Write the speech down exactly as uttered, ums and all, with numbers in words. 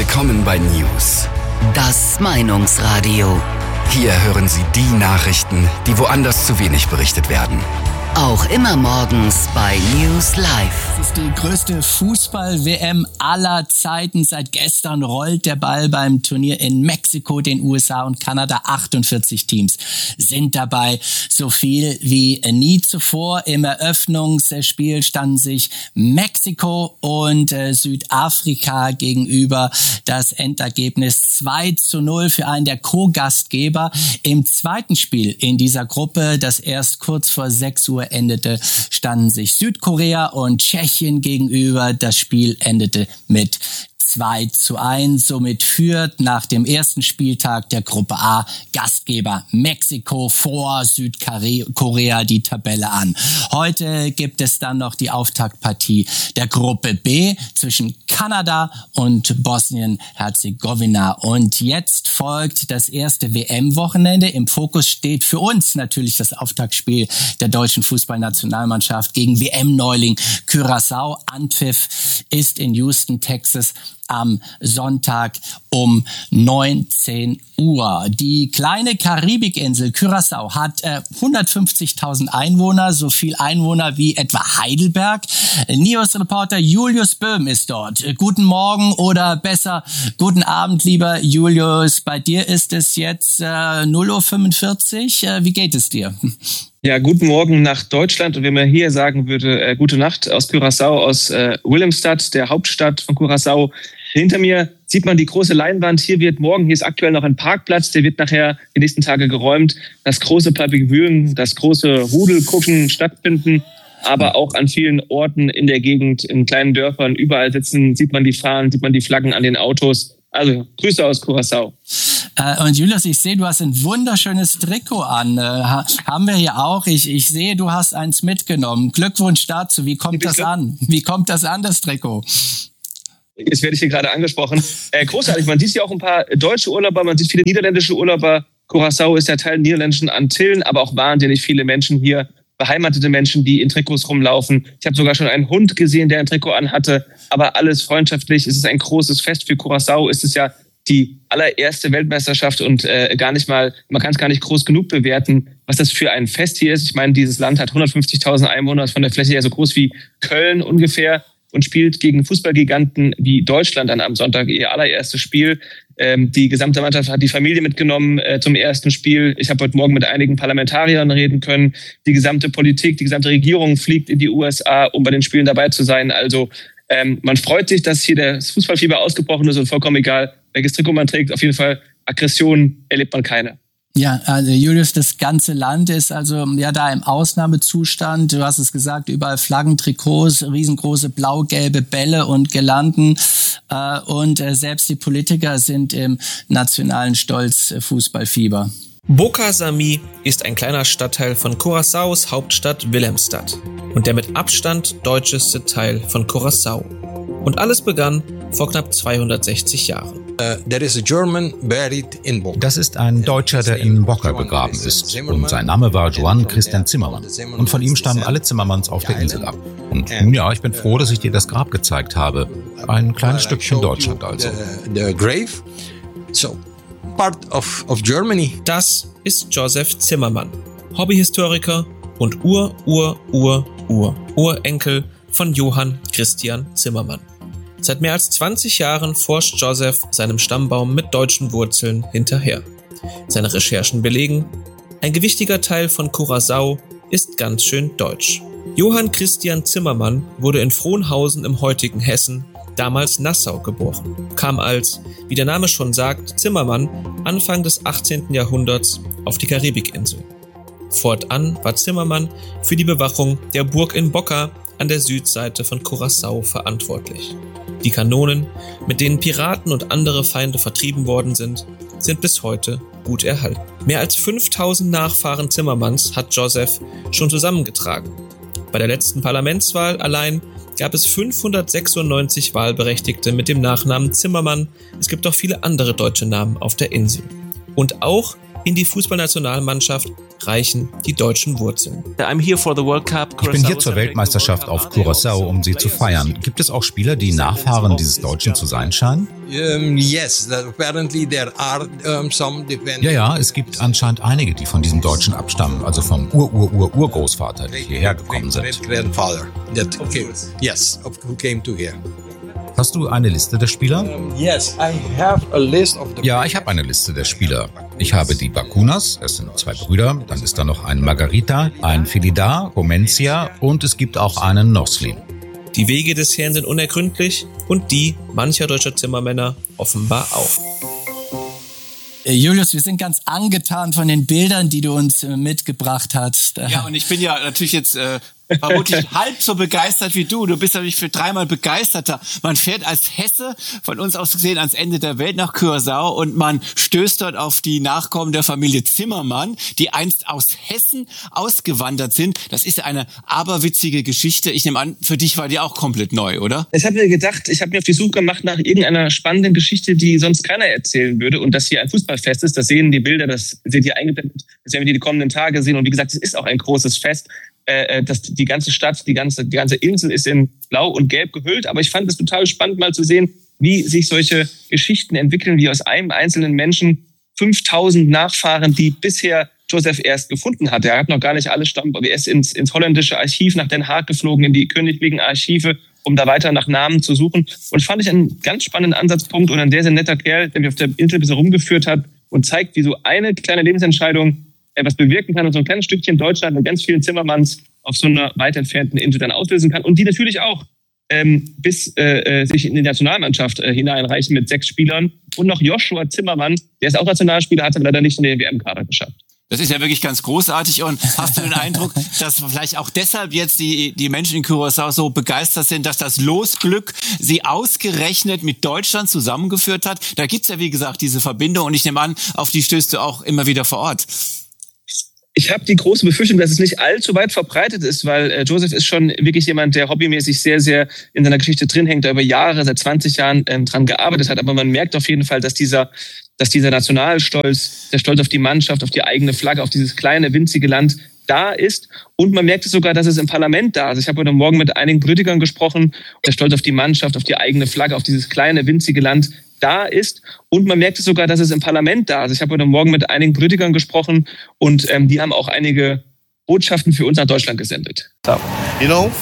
Willkommen bei News. Das Meinungsradio. Hier hören Sie die Nachrichten, die woanders zu wenig berichtet werden. Auch immer morgens bei News Live. Es ist die größte Fußball-W M aller Zeiten. Seit gestern rollt der Ball beim Turnier in Mexiko, den U S A und Kanada. achtundvierzig Teams sind dabei. So viel wie nie zuvor. Im Eröffnungsspiel standen sich Mexiko und äh, Südafrika gegenüber. Das Endergebnis zwei zu null für einen der Co-Gastgeber. Im zweiten Spiel in dieser Gruppe, das erst kurz vor sechs Uhr endete, standen sich Südkorea und Tschechien gegenüber. Das Spiel endete mit zwei zu eins. Somit führt nach dem ersten Spieltag der Gruppe A Gastgeber Mexiko vor Südkorea die Tabelle an. Heute gibt es dann noch die Auftaktpartie der Gruppe B zwischen Kanada und Bosnien-Herzegowina. Und jetzt folgt das erste W M-Wochenende. Im Fokus steht für uns natürlich das Auftaktspiel der deutschen Fußballnationalmannschaft gegen W M-Neuling Curaçao. Anpfiff ist in Houston, Texas, am Sonntag um neunzehn Uhr. Die kleine Karibikinsel Curaçao hat äh, hundertfünfzigtausend Einwohner, so viel Einwohner wie etwa Heidelberg. News-Reporter Julius Böhm ist dort. Äh, guten Morgen oder besser guten Abend, lieber Julius. Bei dir ist es jetzt äh, null Uhr fünfundvierzig. Äh, wie geht es dir? Ja, guten Morgen nach Deutschland. Und wenn man hier sagen würde, äh, gute Nacht aus Curaçao, aus äh, Willemstad, der Hauptstadt von Curaçao. Hinter mir sieht man die große Leinwand. Hier wird morgen, hier ist aktuell noch ein Parkplatz, der wird nachher die nächsten Tage geräumt. Das große Public-Viewing, das große Rudelgucken stattfinden. Aber auch an vielen Orten in der Gegend, in kleinen Dörfern, überall sitzen, sieht man die Fahnen, sieht man die Flaggen an den Autos. Also Grüße aus Curaçao. Äh, und Julius, ich sehe, du hast ein wunderschönes Trikot an. Äh, ha, haben wir hier auch. Ich, ich sehe, du hast eins mitgenommen. Glückwunsch dazu. Wie kommt das an? Wie kommt das an, das Trikot? Jetzt werde ich hier gerade angesprochen. Äh, großartig, man sieht hier auch ein paar deutsche Urlauber, man sieht viele niederländische Urlauber. Curaçao ist ja Teil der niederländischen Antillen, aber auch wahnsinnig viele Menschen hier, beheimatete Menschen, die in Trikots rumlaufen. Ich habe sogar schon einen Hund gesehen, der ein Trikot anhatte, aber alles freundschaftlich. Es ist ein großes Fest für Curaçao. Es ist ja die allererste Weltmeisterschaft und äh, gar nicht mal, man kann es gar nicht groß genug bewerten, was das für ein Fest hier ist. Ich meine, dieses Land hat hundertfünfzigtausend Einwohner, ist von der Fläche her so groß wie Köln ungefähr und spielt gegen Fußballgiganten wie Deutschland dann am Sonntag ihr allererstes Spiel. Ähm, die gesamte Mannschaft hat die Familie mitgenommen äh, zum ersten Spiel. Ich habe heute Morgen mit einigen Parlamentariern reden können. Die gesamte Politik, die gesamte Regierung fliegt in die U S A, um bei den Spielen dabei zu sein. Also ähm, man freut sich, dass hier das Fußballfieber ausgebrochen ist und vollkommen egal, welches Trikot man trägt. Auf jeden Fall Aggressionen erlebt man keine. Ja, also Julius, das ganze Land ist also ja da im Ausnahmezustand. Du hast es gesagt, überall Flaggen, Trikots, riesengroße blau-gelbe Bälle und Girlanden. Äh, und äh, selbst die Politiker sind im nationalen Stolz äh, Fußballfieber. Boca Sami ist ein kleiner Stadtteil von Curaçaos Hauptstadt Willemstad und der mit Abstand deutscheste Teil von Curaçao. Und alles begann vor knapp zweihundertsechzig Jahren. Das ist ein Deutscher, der in Boca begraben ist. Und sein Name war Johann Christian Zimmermann. Und von ihm stammen alle Zimmermanns auf der Insel ab. Und nun ja, ich bin froh, dass ich dir das Grab gezeigt habe. Ein kleines Stückchen Deutschland also. Das ist Josef Zimmermann, Hobbyhistoriker und Ur-Ur-Ur-Ur-Urenkel von Johann Christian Zimmermann. Seit mehr als zwanzig Jahren forscht Josef seinem Stammbaum mit deutschen Wurzeln hinterher. Seine Recherchen belegen, ein gewichtiger Teil von Curaçao ist ganz schön deutsch. Johann Christian Zimmermann wurde in Frohnhausen im heutigen Hessen, damals Nassau, geboren, kam als, wie der Name schon sagt, Zimmermann Anfang des achtzehnten Jahrhunderts auf die Karibikinsel. Fortan war Zimmermann für die Bewachung der Burg in Boca an der Südseite von Curaçao verantwortlich. Die Kanonen, mit denen Piraten und andere Feinde vertrieben worden sind, sind bis heute gut erhalten. Mehr als fünftausend Nachfahren Zimmermanns hat Josef schon zusammengetragen. Bei der letzten Parlamentswahl allein gab es fünfhundertsechsundneunzig Wahlberechtigte mit dem Nachnamen Zimmermann. Es gibt auch viele andere deutsche Namen auf der Insel. Und auch In die Fußballnationalmannschaft reichen die deutschen Wurzeln. Ich bin hier zur Weltmeisterschaft auf Curaçao, um sie zu feiern. Gibt es auch Spieler, die Nachfahren dieses Deutschen zu sein scheinen? Ja, ja, es gibt anscheinend einige, die von diesem Deutschen abstammen, also vom Ur-Ur-Ur-Urgroßvater, die hierher gekommen sind. Hast du eine Liste der Spieler? Ja, ich habe eine Liste der Spieler. Ich habe die Bakunas, es sind zwei Brüder, dann ist da noch ein Margarita, ein Filidar, Homencia und es gibt auch einen Noslin. Die Wege des Herrn sind unergründlich und die mancher deutscher Zimmermänner offenbar auch. Julius, wir sind ganz angetan von den Bildern, die du uns äh, mitgebracht hast. Ja, und ich bin ja natürlich jetzt äh, vermutlich halb so begeistert wie du. Du bist natürlich für dreimal begeisterter. Man fährt als Hesse, von uns aus gesehen, ans Ende der Welt nach Curaçao und man stößt dort auf die Nachkommen der Familie Zimmermann, die einst aus Hessen ausgewandert sind. Das ist eine aberwitzige Geschichte. Ich nehme an, für dich war die auch komplett neu, oder? Ich habe mir gedacht, ich habe mir auf die Suche gemacht nach irgendeiner spannenden Geschichte, die sonst keiner erzählen würde. Und dass hier ein Fußballfest ist, das sehen die Bilder, das seht ihr eingeblendet, das werden wir die kommenden Tage sehen. Und wie gesagt, es ist auch ein großes Fest. Äh, dass die ganze Stadt, die ganze, die ganze Insel ist in Blau und Gelb gehüllt. Aber ich fand es total spannend, mal zu sehen, wie sich solche Geschichten entwickeln, wie aus einem einzelnen Menschen fünftausend Nachfahren, die bisher Joseph erst gefunden hat. Er hat noch gar nicht alle Stamm, er ist ins, ins holländische Archiv nach Den Haag geflogen, in die königlichen Archive, um da weiter nach Namen zu suchen. Und fand ich einen ganz spannenden Ansatzpunkt und ein sehr, sehr netter Kerl, der mich auf der Insel ein bisschen rumgeführt hat und zeigt, wie so eine kleine Lebensentscheidung etwas bewirken kann und so ein kleines Stückchen Deutschland mit ganz vielen Zimmermanns auf so einer weit entfernten Insel dann auslösen kann. Und die natürlich auch ähm, bis äh, sich in die Nationalmannschaft äh, hineinreichen mit sechs Spielern. Und noch Joshua Zimmermann, der ist auch Nationalspieler, hat aber leider nicht in den W M-Kader geschafft. Das ist ja wirklich ganz großartig. Und hast du den Eindruck, dass vielleicht auch deshalb jetzt die, die Menschen in Curaçao so begeistert sind, dass das Losglück sie ausgerechnet mit Deutschland zusammengeführt hat? Da gibt's ja, wie gesagt, diese Verbindung. Und ich nehme an, auf die stößt du auch immer wieder vor Ort. Ich habe die große Befürchtung, dass es nicht allzu weit verbreitet ist, weil äh, Joseph ist schon wirklich jemand, der hobbymäßig sehr, sehr in seiner Geschichte drin hängt, der über Jahre, seit zwanzig Jahren ähm, dran gearbeitet hat. Aber man merkt auf jeden Fall, dass dieser, dass dieser Nationalstolz, der Stolz auf die Mannschaft, auf die eigene Flagge, auf dieses kleine, winzige Land da ist. Und man merkt es sogar, dass es im Parlament da ist. Ich habe heute Morgen mit einigen Politikern gesprochen. Der Stolz auf die Mannschaft, auf die eigene Flagge, auf dieses kleine, winzige Land da ist. Und man merkt es sogar, dass es im Parlament da ist. Ich habe heute Morgen mit einigen Politikern gesprochen und ähm, die haben auch einige Botschaften für uns nach Deutschland gesendet. You know,